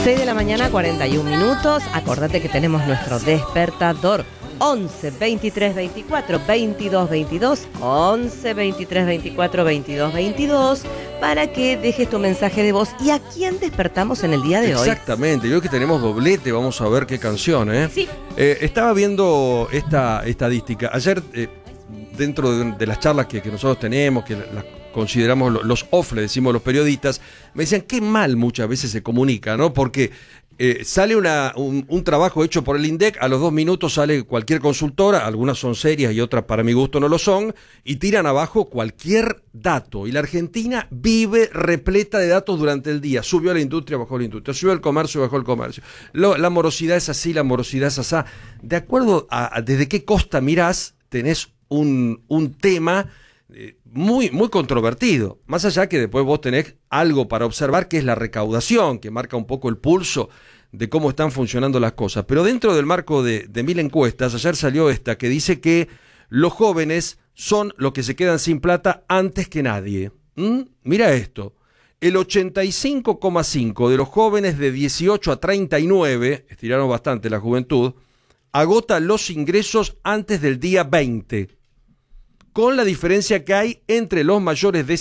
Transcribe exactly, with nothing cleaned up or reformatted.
seis de la mañana, cuarenta y un minutos. Acordate que tenemos nuestro despertador. once, veintitrés, veinticuatro, veintidós, veintidós. once, veintitrés, veinticuatro, veintidós, veintidós. Para que dejes tu mensaje de voz. ¿Y a quién despertamos en el día de hoy? Exactamente. Yo que tenemos doblete, vamos a ver qué canción, ¿eh? Sí. Eh, estaba viendo esta estadística. Ayer, eh, dentro de, de las charlas que, que nosotros tenemos, que las consideramos los off, le decimos los periodistas, me decían qué mal muchas veces se comunica, ¿no? Porque eh, sale una, un, un trabajo hecho por el INDEC, a los dos minutos sale cualquier consultora, algunas son serias y otras para mi gusto no lo son, y tiran abajo cualquier dato. Y la Argentina vive repleta de datos durante el día. Subió la industria, bajó la industria. Subió el comercio, bajó el comercio. Lo, la morosidad es así, la morosidad es asá. De acuerdo a, a desde qué costa mirás, tenés un, un tema eh, muy, muy controvertido. Más allá que después vos tenés algo para observar, que es la recaudación, que marca un poco el pulso de cómo están funcionando las cosas. Pero dentro del marco de, de mil encuestas, ayer salió esta que dice que los jóvenes son los que se quedan sin plata antes que nadie. ¿Mm? Mira esto. El ochenta y cinco coma cinco de los jóvenes de dieciocho a treinta y nueve, estiraron bastante la juventud, agota los ingresos antes del día veinte, con la diferencia que hay entre los mayores de